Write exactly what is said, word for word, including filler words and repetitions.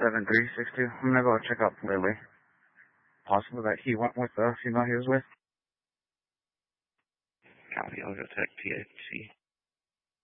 seven three six two. I'm gonna go check out Lily. Possible that he went with the female he was with. Copy, I'll go check T H C.